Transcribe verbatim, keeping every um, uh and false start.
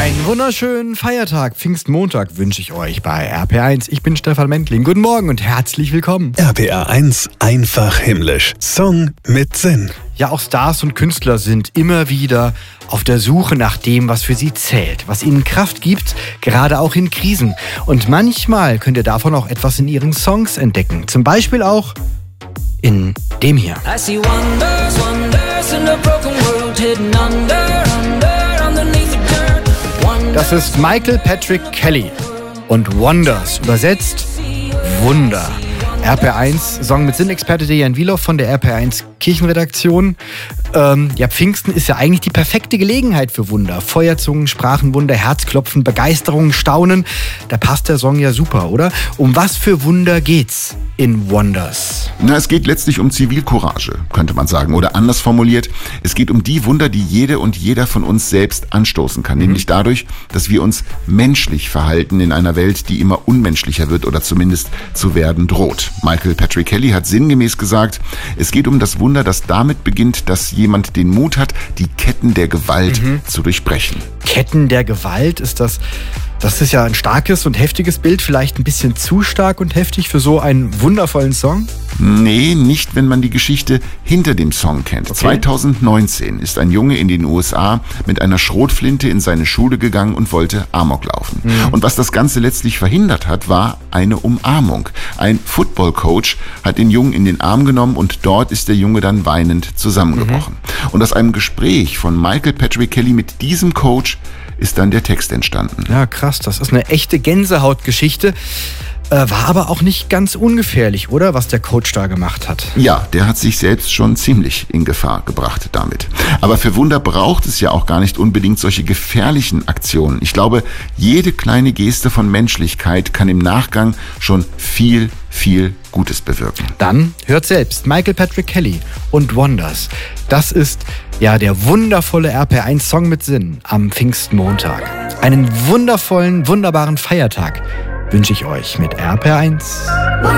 Einen wunderschönen Feiertag, Pfingstmontag, wünsche ich euch bei R P R eins. Ich bin Stefan Mentling. Guten Morgen und herzlich willkommen. R P R eins, einfach himmlisch. Song mit Sinn. Ja, auch Stars und Künstler sind immer wieder auf der Suche nach dem, was für sie zählt, was ihnen Kraft gibt, gerade auch in Krisen. Und manchmal könnt ihr davon auch etwas in ihren Songs entdecken. Zum Beispiel auch in dem hier. I see wonders, wonders in a broken world hidden under, under, underneath the dirt. Wonders. Das ist Michael Patrick Kelly und Wonders, übersetzt Wunder. R P R eins, Song mit Sinn-Experte Dejan Wilow von der R P R eins Kirchenredaktion. Ähm, ja, Pfingsten ist ja eigentlich die perfekte Gelegenheit für Wunder. Feuerzungen, Sprachenwunder, Herzklopfen, Begeisterung, Staunen. Da passt der Song ja super, oder? Um was für Wunder geht's in Wonders? Na, es geht letztlich um Zivilcourage, könnte man sagen. Oder anders formuliert, es geht um die Wunder, die jede und jeder von uns selbst anstoßen kann. Mhm. Nämlich dadurch, dass wir uns menschlich verhalten in einer Welt, die immer unmenschlicher wird oder zumindest zu werden droht. Michael Patrick Kelly hat sinngemäß gesagt, es geht um das Wunder, das damit beginnt, dass jemand den Mut hat, die Ketten der Gewalt mhm. zu durchbrechen. Ketten der Gewalt, ist das... Das ist ja ein starkes und heftiges Bild, vielleicht ein bisschen zu stark und heftig für so einen wundervollen Song? Nee, nicht, wenn man die Geschichte hinter dem Song kennt. Okay. zweitausendneunzehn ist ein Junge in den U S A mit einer Schrotflinte in seine Schule gegangen und wollte Amok laufen. Mhm. Und was das Ganze letztlich verhindert hat, war eine Umarmung. Ein Football-Coach hat den Jungen in den Arm genommen und dort ist der Junge dann weinend zusammengebrochen. Mhm. Und aus einem Gespräch von Michael Patrick Kelly mit diesem Coach ist dann der Text entstanden. Ja, krass, das ist eine echte Gänsehautgeschichte. Äh, war aber auch nicht ganz ungefährlich, oder? Was der Coach da gemacht hat. Ja, der hat sich selbst schon ziemlich in Gefahr gebracht damit. Aber für Wunder braucht es ja auch gar nicht unbedingt solche gefährlichen Aktionen. Ich glaube, jede kleine Geste von Menschlichkeit kann im Nachgang schon viel, viel Gutes bewirken. Dann hört selbst Michael Patrick Kelly und Wonders. Das ist ja der wundervolle R P R eins Song mit Sinn am Pfingstmontag. Einen wundervollen, wunderbaren Feiertag wünsche ich euch mit R P R eins.